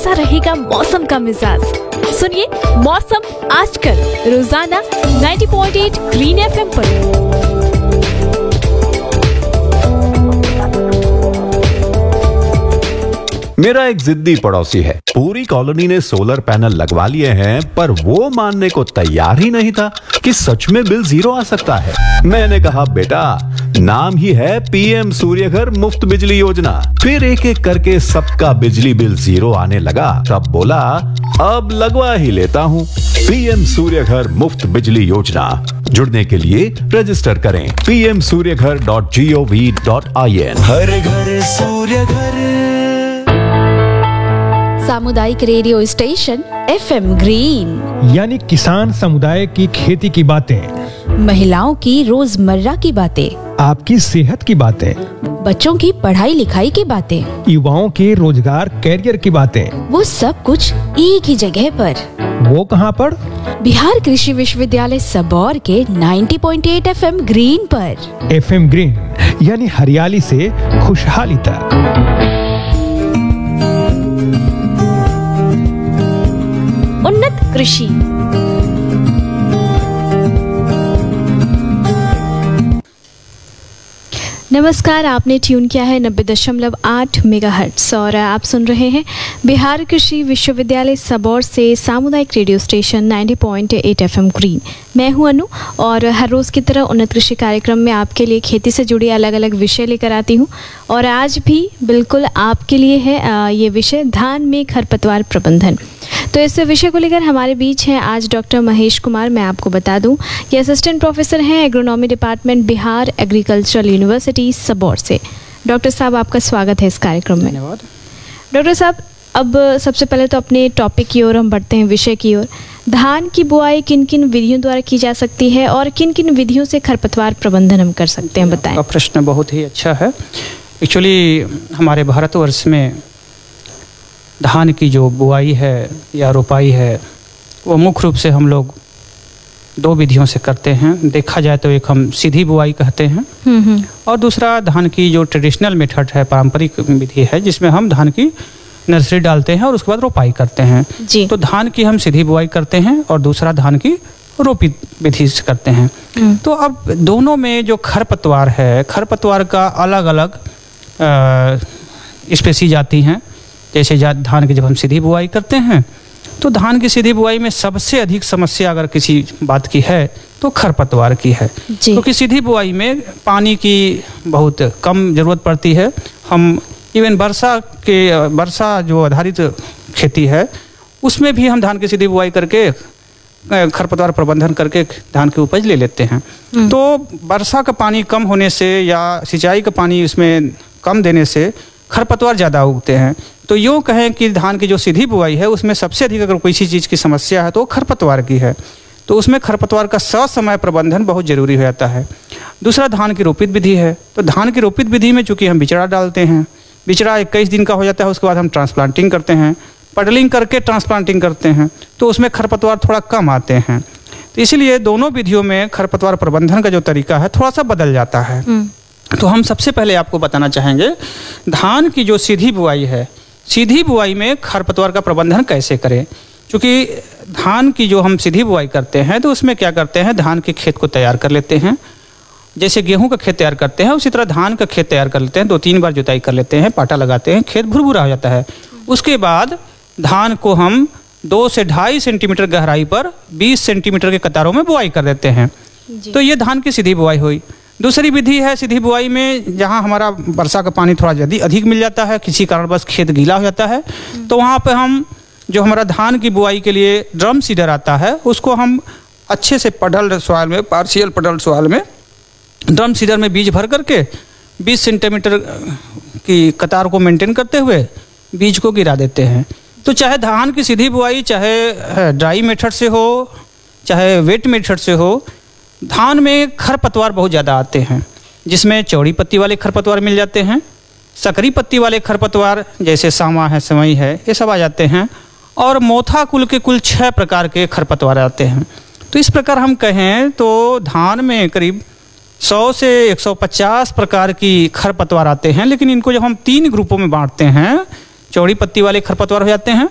कैसा रहेगा मौसम का मिजाज। सुनिए मौसम आजकल रोजाना 90.8 ग्रीन एफएम पर। मेरा एक जिद्दी पड़ोसी है। पूरी कॉलोनी ने सोलर पैनल लगवा लिए हैं, पर वो मानने को तैयार ही नहीं था कि सच में बिल जीरो आ सकता है। मैंने कहा बेटा, नाम ही है पीएम सूर्यघर मुफ्त बिजली योजना। फिर एक एक करके सबका बिजली बिल जीरो आने लगा। तब बोला अब लगवा ही लेता हूँ। पीएम सूर्यघर मुफ्त बिजली योजना। जुड़ने के लिए रजिस्टर करें pmsuryaghar.gov.in। हर घर सूर्यघर। सामुदायिक रेडियो स्टेशन एफएम ग्रीन, यानी किसान समुदाय की खेती की बातें, महिलाओं की रोजमर्रा की बातें, आपकी सेहत की बातें, बच्चों की पढ़ाई लिखाई की बातें, युवाओं के रोजगार कैरियर की बातें, वो सब कुछ एक ही जगह पर। वो कहाँ पर? बिहार कृषि विश्वविद्यालय सबौर के 90.8 एफएम ग्रीन पर। एफएम ग्रीन यानी हरियाली से खुशहाली तक। उन्नत कृषि। नमस्कार, आपने ट्यून किया है 90.8 मेगाहर्ट्ज और आप सुन रहे हैं बिहार कृषि विश्वविद्यालय सबौर से सामुदायिक रेडियो स्टेशन 90.8 एफएम ग्रीन। मैं हूं अनु और हर रोज़ की तरह उन्नत कृषि कार्यक्रम में आपके लिए खेती से जुड़ी अलग अलग विषय लेकर आती हूं और आज भी बिल्कुल आपके लिए है ये विषय धान में खरपतवार प्रबंधन। तो इस विषय को लेकर हमारे बीच हैं आज डॉक्टर महेश कुमार। मैं आपको बता दूं कि असिस्टेंट प्रोफेसर हैं agronomy department Bihar agricultural university Sabour से। डॉक्टर साहब, आपका स्वागत है इस कार्यक्रम में। धन्यवाद। डॉक्टर साहब, अब सबसे पहले तो अपने टॉपिक की ओर हम बढ़ते हैं, विषय की ओर। धान की बुआई किन किन विधियों द्वारा की जा सकती है और किन किन विधियों से खरपतवार प्रबंधन हम कर सकते हैं, बताएं। आपका प्रश्न बहुत ही अच्छा है। एक्चुअली हमारे भारतवर्ष में धान की जो बुआई है या रोपाई है वो मुख्य रूप से हम लोग दो विधियों से करते हैं। देखा जाए तो एक हम सीधी बुआई कहते हैं और दूसरा धान की जो ट्रेडिशनल मेथड है, पारंपरिक विधि है, जिसमें हम धान की नर्सरी डालते हैं और उसके बाद रोपाई करते हैं जी। तो धान की हम सीधी बुआई करते हैं और दूसरा धान की रोपी विधि से करते हैं। तो अब दोनों में जो खरपतवार है, खरपतवार का अलग अलग स्पेसीज आती हैं। जैसे धान की जब हम सीधी बुआई करते हैं तो धान की सीधी बुआई में सबसे अधिक समस्या अगर किसी बात की है तो खरपतवार की है, क्योंकि सीधी बुआई में पानी की बहुत कम ज़रूरत पड़ती है। हम इवन वर्षा जो आधारित खेती है उसमें भी हम धान की सीधी बुआई करके खरपतवार प्रबंधन करके धान की उपज ले लेते हैं। तो वर्षा का पानी कम होने से या सिंचाई का पानी उसमें कम देने से खरपतवार ज़्यादा उगते हैं। तो यूँ कहें कि धान की जो सीधी बुआई है उसमें सबसे अधिक अगर कोई चीज़ की समस्या है तो खरपतवार की है। तो उसमें खरपतवार का ससमय प्रबंधन बहुत ज़रूरी हो जाता है। दूसरा धान की रोपित विधि है। तो धान की रोपित विधि में चूँकि हम बिचड़ा डालते हैं, बिचड़ा 21 दिन का हो जाता है, उसके बाद हम ट्रांसप्लांटिंग करते हैं, पडलिंग करके ट्रांसप्लांटिंग करते हैं, तो उसमें खरपतवार थोड़ा कम आते हैं। तो इसीलिए दोनों विधियों में खरपतवार प्रबंधन का जो तरीका है थोड़ा सा बदल जाता है। तो हम सबसे पहले आपको बताना चाहेंगे धान की जो सीधी बुआई है, सीधी बुआई में खरपतवार का प्रबंधन कैसे करें। क्योंकि धान की जो हम सीधी बुआई करते हैं तो उसमें क्या करते हैं, धान के खेत को तैयार कर लेते हैं। जैसे गेहूं का खेत तैयार करते हैं उसी तरह धान का खेत तैयार कर लेते हैं। 2-3 बार जुताई कर लेते हैं, पाटा लगाते हैं, खेत भुरभुरा हो जाता है। उसके बाद धान को हम 2 से 2.5 सेंटीमीटर गहराई पर 20 सेंटीमीटर के कतारों में बुआई कर देते हैं। तो ये धान की सीधी बुआई हुई। दूसरी विधि है सीधी बुआई में, जहाँ हमारा वर्षा का पानी थोड़ा अधिक मिल जाता है, किसी कारणवश खेत गीला हो जाता है, तो वहाँ पे हम जो हमारा धान की बुआई के लिए ड्रम सीडर आता है उसको हम अच्छे से पडल्ड सॉइल में, पार्शियल पडल्ड सॉइल में ड्रम सीडर में बीज भर करके 20 सेंटीमीटर की कतार को मेंटेन करते हुए बीज को गिरा देते हैं। तो चाहे धान की सीधी बुआई चाहे ड्राई मेथड से हो चाहे वेट मेथड से हो, धान में खरपतवार बहुत ज़्यादा आते हैं, जिसमें चौड़ी पत्ती वाले खरपतवार मिल जाते हैं, सकरी पत्ती वाले खरपतवार जैसे सामा है, समई है, ये सब आ जाते हैं, और मोथा कुल के कुल 6 प्रकार के खरपतवार आते हैं। तो इस प्रकार हम कहें तो धान में करीब 100 से 150 प्रकार की खरपतवार आते हैं। लेकिन इनको जब हम 3 ग्रुपों में बांटते हैं, चौड़ी पत्ती वाले खरपतवार हो जाते हैं,